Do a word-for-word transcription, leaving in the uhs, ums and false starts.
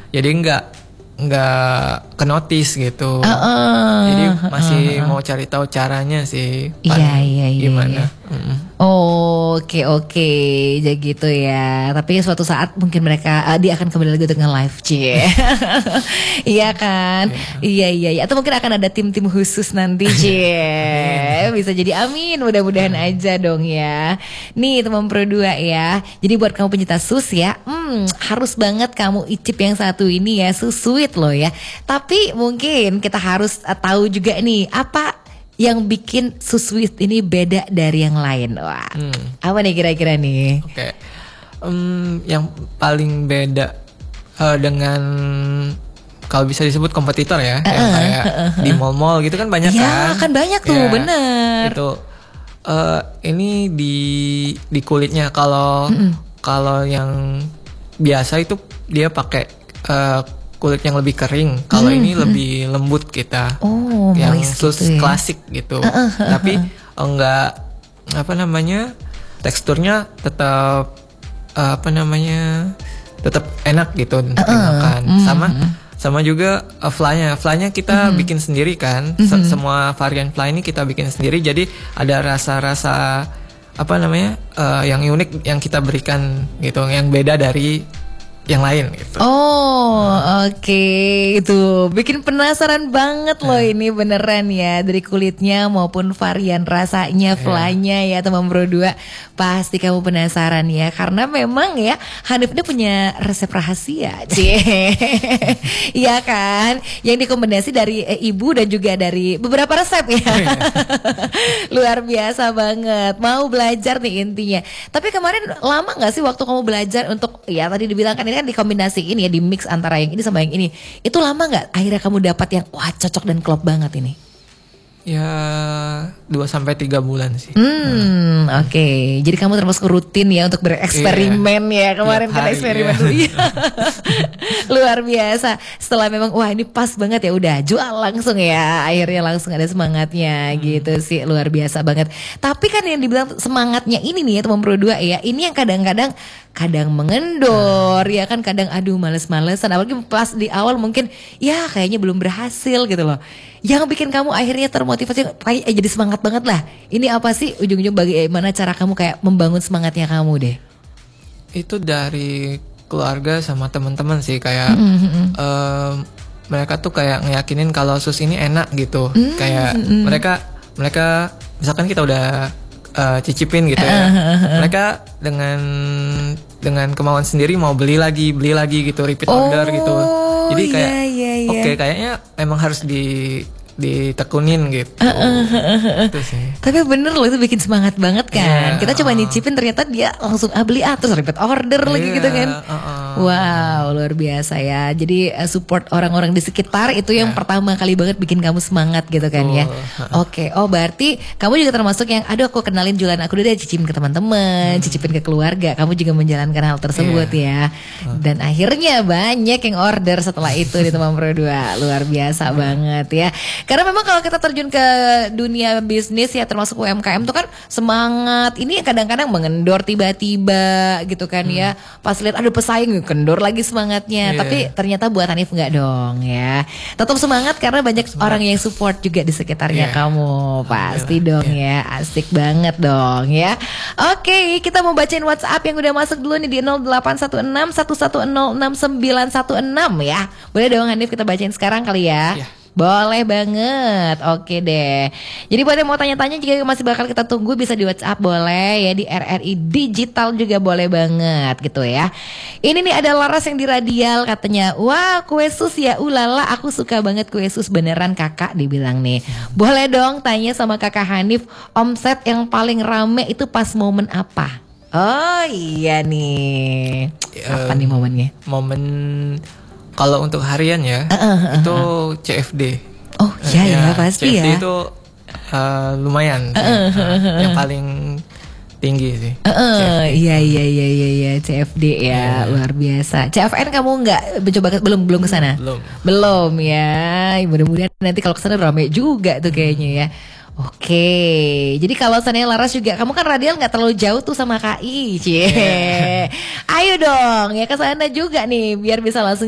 jadi nggak nggak ke notice gitu. Uh, uh, Jadi masih uh, uh, uh. mau cari tahu caranya sih. Iya iya iya. Gimana? Iya. Mm-mm. Oh, oke oke, jadi gitu ya. Tapi suatu saat mungkin mereka uh, dia akan kembali lagi dengan live C. Iya kan? Iya iya iya. Atau mungkin akan ada tim-tim khusus nanti C. Bisa jadi amin. Mudah-mudahan aja dong ya. Nih teman Pro dua ya. Jadi buat kamu pencinta sus ya, hmm, harus banget kamu icip yang satu ini ya, sus sweet loh ya. Tapi mungkin kita harus uh, tahu juga nih apa yang bikin sus sweet ini beda dari yang lain. Wah, hmm. apa nih kira-kira nih? Oke, okay. um, yang paling beda uh, dengan kalau bisa disebut kompetitor ya, uh, yang kayak uh, uh, uh, di mall-mall gitu kan banyak ya, kan? kan banyak tuh, ya, bener. Itu uh, ini di di kulitnya kalau mm-mm. kalau yang biasa itu dia pakai uh, kulit yang lebih kering. Kalau hmm, ini hmm. lebih lembut kita. Oh, yang sus gitu ya? Klasik gitu. Uh, uh, uh, Tapi uh. enggak apa namanya? Teksturnya tetap uh, apa namanya? Tetap enak gitu untuk uh, uh, dimakan. Uh, sama uh, sama juga uh, fly-nya. Fly-nya kita uh, bikin sendiri kan. Uh, Se- semua varian fly ini kita bikin sendiri. Jadi ada rasa-rasa apa namanya? Uh, yang unik yang kita berikan gitu, yang beda dari yang lain gitu. Oh, oke, okay. Itu bikin penasaran banget loh yeah. Ini beneran ya, dari kulitnya maupun varian rasanya, fly-nya yeah. Ya teman Pro dua. Pasti kamu penasaran ya, karena memang ya Hanif ini punya resep rahasia, cie. Iya kan? Yang dikombinasi dari eh, ibu dan juga dari beberapa resep ya. Luar biasa banget. Mau belajar nih intinya. Tapi kemarin lama gak sih waktu kamu belajar untuk, ya tadi dibilang kan ini kan dikombinasiin ya, di mix antara yang ini sama yang ini. Itu lama nggak akhirnya kamu dapat yang wah cocok dan klop banget ini? Ya dua sampai tiga bulan sih. Hmm, hmm. Oke. Okay. Jadi kamu termasuk rutin ya untuk bereksperimen yeah. ya. Kemarin kan eksperimen yeah. dulu ya. Luar biasa. Setelah memang wah ini pas banget ya, udah jual langsung ya. Akhirnya langsung ada semangatnya hmm. gitu sih, luar biasa banget. Tapi kan yang dibilang semangatnya ini nih ya teman Pro dua ya, ini yang kadang-kadang kadang mengendor hmm. ya kan, kadang aduh males-malesan, apalagi pas di awal mungkin ya kayaknya belum berhasil gitu loh. Yang bikin kamu akhirnya termotivasi kayak eh, jadi semangat banget lah. Ini apa sih ujung-ujung bagaimana cara kamu kayak membangun semangatnya kamu deh? Itu dari keluarga sama teman-teman sih, kayak mm-hmm. um, mereka tuh kayak ngeyakinin kalau sus ini enak gitu. Mm-hmm. Kayak mereka mereka misalkan kita udah uh, cicipin gitu ya. Mereka dengan dengan kemauan sendiri mau beli lagi, beli lagi gitu, repeat oh, order gitu. Jadi kayak yeah, yeah, yeah. oke okay, kayaknya emang harus di ditekunin gitu. Uh, uh, uh, uh. Itu sih. Tapi bener loh, itu bikin semangat banget kan. Yeah, Kita coba uh. nyicipin ternyata dia langsung ah, beli ah terus repeat order yeah, lagi gitu kan. Uh, uh. Wow, luar biasa ya. Jadi uh, support orang-orang di sekitar itu yang yeah. pertama kali banget bikin kamu semangat gitu kan uh. ya. Oke, okay. Oh berarti kamu juga termasuk yang aduh aku kenalin jualan aku dulu deh, cicipin ke teman-teman, hmm. cicipin ke keluarga. Kamu juga menjalankan hal tersebut yeah. ya. Uh. Dan akhirnya banyak yang order setelah itu di teman Pro dua. Luar biasa uh. banget ya. Karena memang kalau kita terjun ke dunia bisnis ya termasuk U M K M tuh kan semangat. Ini kadang-kadang mengendor tiba-tiba gitu kan hmm. ya. Pas lihat aduh pesaing kendor lagi semangatnya. Yeah. Tapi ternyata buat Hanif enggak dong ya. Tetap semangat karena banyak semangat. Orang yang support juga di sekitarnya yeah. kamu. Pasti yeah. dong yeah. ya. Asik banget dong ya. Oke, kita mau bacain WhatsApp yang udah masuk dulu nih di nol delapan satu enam satu satu nol enam sembilan satu enam ya. Boleh dong Hanif kita bacain sekarang kali ya. Yeah. Boleh banget, oke deh. Jadi buat yang mau tanya-tanya juga masih bakal kita tunggu, bisa di WhatsApp boleh ya, di R R I Digital juga boleh banget gitu ya. Ini nih ada Laras yang di Radial katanya, wah kue sus ya, ulala aku suka banget kue sus beneran kakak dibilang nih. Boleh dong tanya sama kakak Hanif, omset yang paling rame itu pas momen apa? Oh iya nih, apa um, nih momennya? Momen kalau untuk harian ya, uh, uh, uh, itu C F D. Oh iya ya, ya pasti ya. C F D itu uh, lumayan, uh, uh, uh, uh, yang paling tinggi sih. Uh, uh, iya iya iya iya iya C F D ya, yeah. Luar biasa. C F N kamu nggak mencoba ke, belum belum kesana? Belum. Belum ya. Mudah-mudahan nanti kalau kesana rame juga tuh kayaknya ya. Oke, jadi kalau seandainya Laras juga, kamu kan Radial nggak terlalu jauh tuh sama K I, cie. Yeah. Ayo dong ya ke sana juga nih, biar bisa langsung